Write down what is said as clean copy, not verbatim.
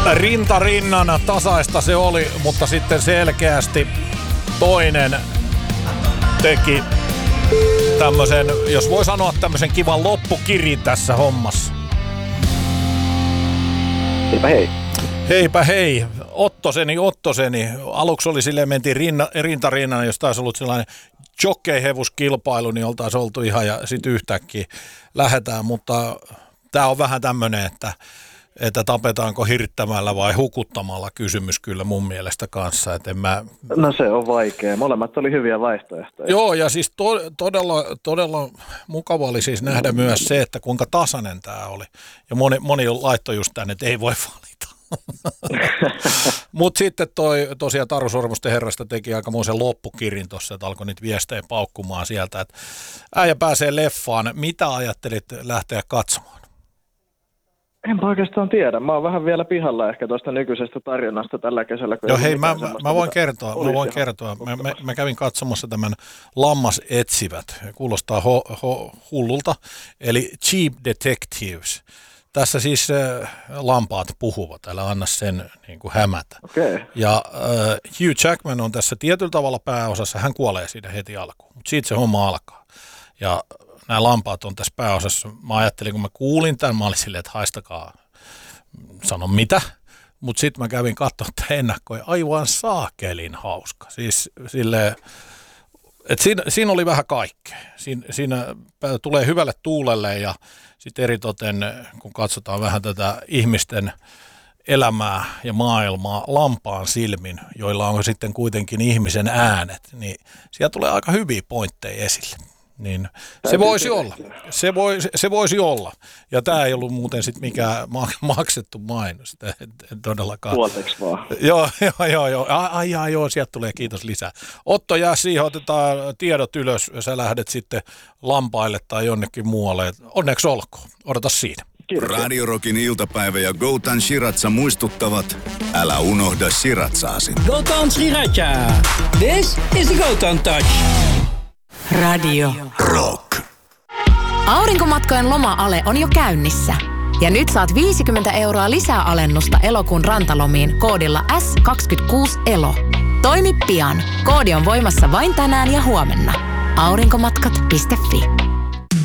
Rinta rinnan tasaista se oli, mutta sitten selkeästi toinen teki tämmöisen, jos voi sanoa tämmöisen kivan loppukirin tässä hommassa. Heipä hei. Heipä hei. Ottoseni. Aluksi oli silleen, mentiin rintarinnan, jos taisi ollut sellainen jockeyhevuskilpailu, niin oltaisiin oltu ihan ja sitten yhtäkkiä lähdetään, mutta tämä on vähän tämmöinen, että tapetaanko hirttämällä vai hukuttamalla kysymys kyllä mun mielestä kanssa. Että No se on vaikea. Molemmat oli hyviä vaihtoehtoja. Joo, ja siis todella mukava oli siis nähdä myös se, että kuinka tasainen tämä oli. Ja moni laittoi just tänne, että ei voi valita. Mutta sitten tosiaan Taru Sormusten herrasta teki aikamoisen loppukirin tuossa, että alkoi niitä viestejä paukkumaan sieltä, että äijä pääsee leffaan. Mitä ajattelit lähteä katsomaan? Enpä oikeastaan tiedä. Mä oon vähän vielä pihalla ehkä tuosta nykyisestä tarjonnasta tällä kesällä. Joo hei, mä voin kertoa. Mä kävin katsomassa tämän Lammas etsivät. Kuulostaa hullulta. Eli Cheap Detectives. Tässä siis lampaat puhuvat, älä anna sen niin kuin hämätä. Okay. Ja Hugh Jackman on tässä tietyllä tavalla pääosassa, hän kuolee siitä heti alkuun, mutta siitä se homma alkaa. Ja nämä lampaat on tässä pääosassa, mä ajattelin, kun mä kuulin tämän, mä olin silleen, että haistakaa, sano mitä. Mutta sitten mä kävin katsomaan tämän ennakkoja, aivan saakelin hauska. Siis silleen, että siinä oli vähän kaikkea. Siinä tulee hyvälle tuulelle ja sitten eritoten, kun katsotaan vähän tätä ihmisten elämää ja maailmaa lampaan silmin, joilla on sitten kuitenkin ihmisen äänet, niin siellä tulee aika hyviä pointteja esille. Niin se voisi olla. Se voisi olla. Ja tämä ei ollut muuten sitten mikään maksettu mainos. En todellakaan. Puolteksi vaan. Joo. Joo, sieltä tulee, kiitos lisää. Otto, jää siihen, otetaan tiedot ylös. Sä lähdet sitten lampaille tai jonnekin muualle. Onneksi olkoon. Odota siinä. Radio Rockin iltapäivä ja Goutan Shiratsa muistuttavat, älä unohda Shiratsaasi. Goutan Sriracha. This is the Goutan Touch. Radio Rock. Aurinkomatkojen loma-ale on jo käynnissä. Ja nyt saat 50 € lisää alennusta elokuun rantalomiin koodilla S26ELO. Toimi pian. Koodi on voimassa vain tänään ja huomenna. Aurinkomatkat.fi